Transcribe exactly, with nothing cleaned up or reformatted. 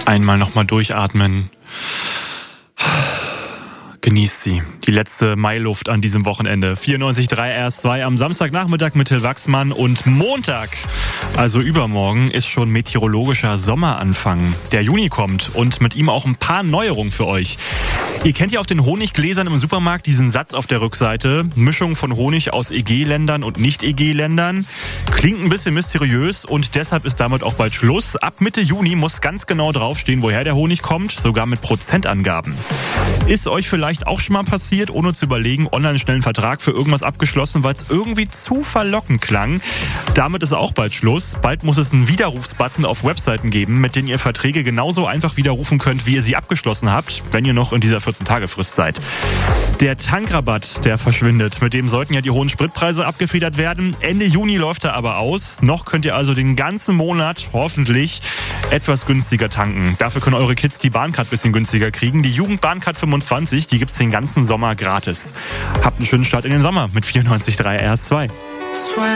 Einmal nochmal durchatmen. Genießt sie. Die letzte Mailuft an diesem Wochenende. vierundneunzig Komma drei R S zwei am Samstagnachmittag mit Till Wachsmann. Und Montag, also übermorgen, ist schon meteorologischer Sommeranfang. Der Juni kommt und mit ihm auch ein paar Neuerungen für euch. Ihr kennt ja auf den Honiggläsern im Supermarkt diesen Satz auf der Rückseite. Mischung von Honig aus E G-Ländern und Nicht-E G-Ländern. Klingt ein bisschen mysteriös und deshalb ist damit auch bald Schluss. Ab Mitte Juni muss ganz genau draufstehen, woher der Honig kommt, sogar mit Prozentangaben. Ist euch vielleicht auch schon mal passiert, ohne zu überlegen, online schnell einen Vertrag für irgendwas abgeschlossen, weil es irgendwie zu verlockend klang? Damit ist auch bald Schluss. Bald muss es einen Widerrufsbutton auf Webseiten geben, mit denen ihr Verträge genauso einfach widerrufen könnt, wie ihr sie abgeschlossen habt, wenn ihr noch in dieser vierzehn-Tage-Frist seid. Der Tankrabatt, der verschwindet. Mit dem sollten ja die hohen Spritpreise abgefedert werden. Ende Juni läuft er aber aus. Noch könnt ihr also den ganzen Monat hoffentlich etwas günstiger tanken. Dafür können eure Kids die Bahncard ein bisschen günstiger kriegen. Die Jugendbahncard fünfundzwanzig, die gibt's den ganzen Sommer gratis. Habt einen schönen Start in den Sommer mit vierundneunzig Komma drei R S zwei.